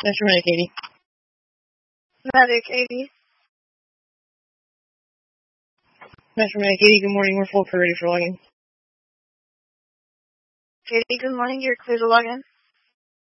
Master Medic, Katie. Medic 80. Master Medic, Katie, good morning. We're full ready for login. Katie, good morning. You're clear to log in.